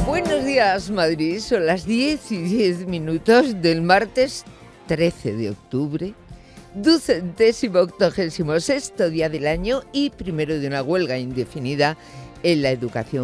Buenos días, Madrid. Son las 10:10 del martes 13 de octubre, 286º día del año y primero de una huelga indefinida en la educación